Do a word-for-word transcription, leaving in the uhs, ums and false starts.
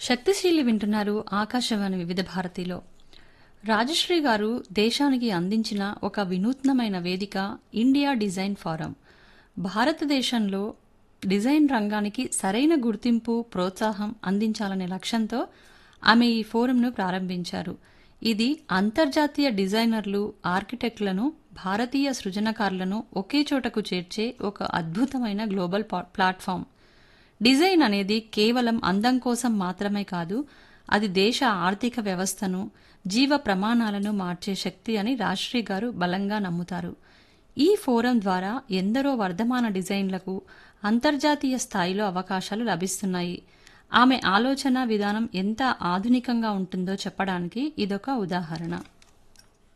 శక్తిశీలి వింటున్నారు ఆకాశవాణి వివిధ భారతిలో. రాజశ్రీ గారు దేశానికి అందించిన ఒక వినూత్నమైన వేదిక ఇండియా డిజైన్ ఫోరం. భారతదేశంలో డిజైన్ రంగానికి సరైన గుర్తింపు, ప్రోత్సాహం అందించాలనే లక్ష్యంతో ఆమె ఈ ఫోరంను ప్రారంభించారు. ఇది అంతర్జాతీయ డిజైనర్లు, ఆర్కిటెక్టులను, భారతీయ సృజనకారులను ఒకే చోటకు చేర్చే ఒక అద్భుతమైన గ్లోబల్ ప్లాట్ఫామ్. డిజైన్ అనేది కేవలం అందం కోసం మాత్రమే కాదు, అది దేశ ఆర్థిక వ్యవస్థను, జీవ ప్రమాణాలను మార్చే శక్తి అని రాజశ్రీ గారు బలంగా నమ్ముతారు. ఈ ఫోరం ద్వారా ఎందరో వర్ధమాన డిజైన్లకు అంతర్జాతీయ స్థాయిలో అవకాశాలు లభిస్తున్నాయి. ఆమె ఆలోచన విధానం ఎంత ఆధునికంగా ఉంటుందో చెప్పడానికి ఇదొక ఉదాహరణ.